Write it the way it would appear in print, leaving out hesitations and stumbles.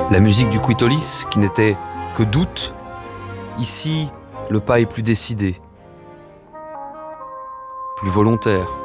La musique du Quitolis, qui n'était que doute, ici, le pas est plus décidé, plus volontaire.